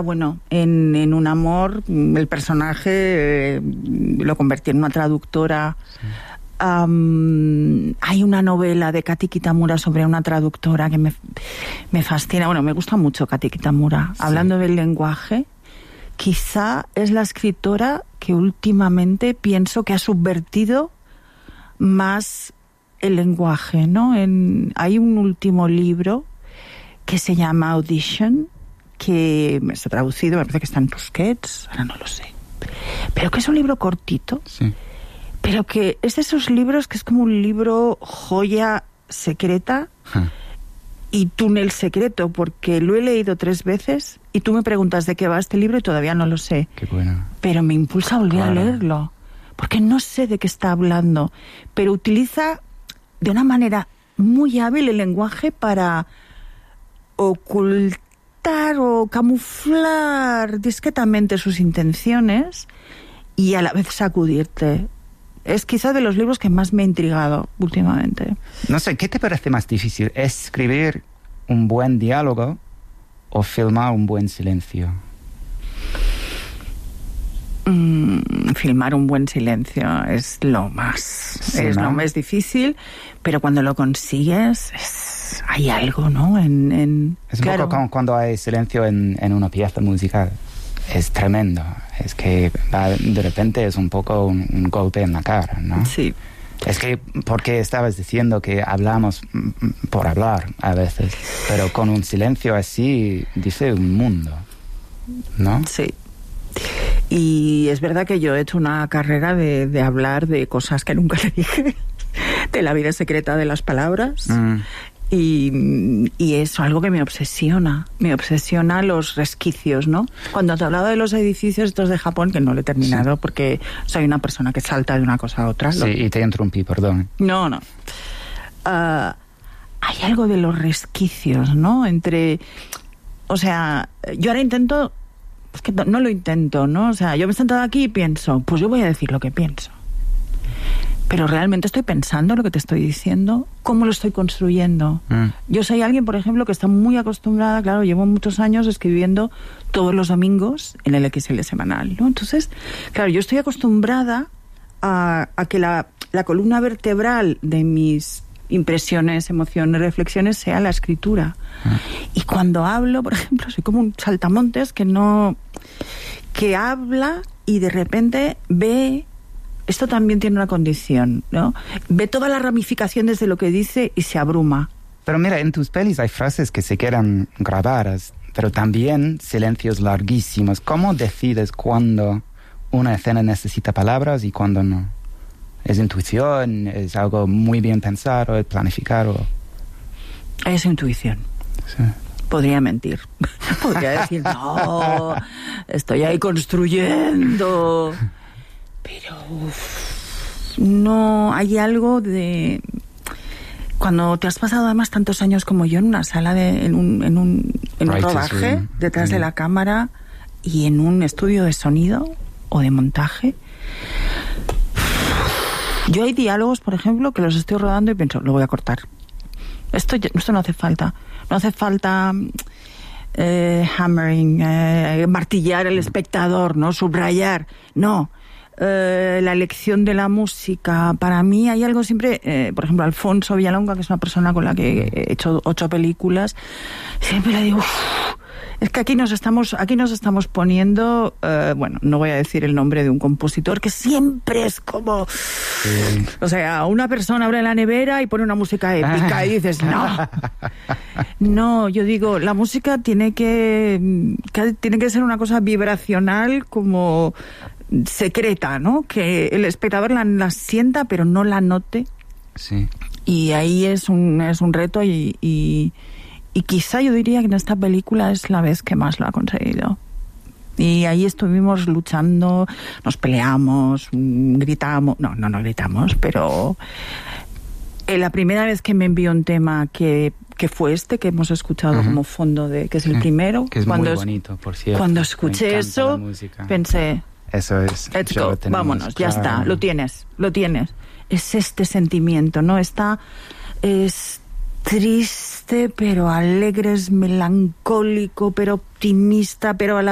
bueno, en un amor, el personaje lo convertí en una traductora. Sí. Hay una novela de Kati Kitamura sobre una traductora que me fascina. Bueno, me gusta mucho Kati Kitamura. Sí. Hablando del lenguaje, quizá es la escritora que últimamente pienso que ha subvertido más el lenguaje, ¿no? Hay un último libro que se llama Audition, que está traducido, me parece que está en Tusquets, ahora no lo sé, pero que es un libro cortito, sí, pero que es de esos libros que es como un libro joya secreta y túnel secreto, porque lo he leído 3 veces y tú me preguntas de qué va este libro y todavía no lo sé. Qué bueno. Pero me impulsa a volver a leerlo, porque no sé de qué está hablando, pero utiliza de una manera muy hábil el lenguaje para ocultar o camuflar discretamente sus intenciones y a la vez sacudirte. Es quizá de los libros que más me ha intrigado últimamente. No sé, ¿qué te parece más difícil? ¿Escribir un buen diálogo o filmar un buen silencio? Filmar un buen silencio es lo más, sí, es, ¿no?, lo más difícil, pero cuando lo consigues hay algo, ¿no? Es un poco como cuando hay silencio en una pieza musical. Es tremendo. Es que de repente es un poco un golpe en la cara, ¿no? Sí. Es que, porque estabas diciendo que hablamos por hablar a veces, pero con un silencio así dice un mundo, ¿no? Sí. Y es verdad que yo he hecho una carrera de hablar de cosas que nunca le dije, de la vida secreta de las palabras. Y es algo que me obsesiona los resquicios, ¿no? Cuando te hablaba de los edificios estos de Japón, que no lo he terminado, sí, porque soy una persona que salta de una cosa a otra. Sí, y te interrumpí, perdón. No. Hay algo de los resquicios, ¿no? O sea, yo ahora intento, es que no lo intento, ¿no? O sea, yo me he sentado aquí y pienso, pues yo voy a decir lo que pienso. Pero realmente estoy pensando lo que te estoy diciendo, cómo lo estoy construyendo. Yo soy alguien, por ejemplo, que está muy acostumbrada, claro, llevo muchos años escribiendo todos los domingos en el XL semanal, ¿no? Entonces, claro, yo estoy acostumbrada a que la columna vertebral de mis impresiones, emociones, reflexiones sea la escritura. Y cuando hablo, por ejemplo, soy como un saltamontes que habla y de repente ve. Esto también tiene una condición, ¿no? Ve todas las ramificaciones de lo que dice y se abruma. Pero mira, en tus pelis hay frases que se quedan grabadas, pero también silencios larguísimos. ¿Cómo decides cuándo una escena necesita palabras y cuándo no? ¿Es intuición? ¿Es algo muy bien pensado, es planificado? Es intuición. Sí. Podría mentir. Podría decir, no, estoy ahí construyendo. Pero no, hay algo de... Cuando te has pasado además tantos años como yo en una sala, en un rodaje, detrás de la cámara y en un estudio de sonido o de montaje, yo hay diálogos, por ejemplo, que los estoy rodando y pienso, lo voy a cortar. Esto no hace falta. No hace falta hammering, martillar al espectador, ¿no? Subrayar. No. La elección de la música, para mí hay algo siempre, por ejemplo, Alfonso Villalonga, que es una persona con la que he hecho 8 películas, siempre le digo, es que aquí nos estamos poniendo, bueno, no voy a decir el nombre de un compositor, que siempre es como, o sea, una persona abre la nevera y pone una música épica y dices, no, yo digo, la música tiene que ser una cosa vibracional, como secreta, ¿no? Que el espectador la sienta pero no la note. Sí. Y ahí es un reto y quizá yo diría que en esta película es la vez que más lo ha conseguido. Y ahí estuvimos luchando, nos peleamos, gritamos, no gritamos, pero la primera vez que me envió un tema que fue este que hemos escuchado como fondo que es el primero, que es muy bonito, por cierto. Cuando escuché eso, pensé, eso es. Let's go, vámonos, ya está, lo tienes. Es este sentimiento, ¿no? Es triste, pero alegre, es melancólico, pero optimista, pero a la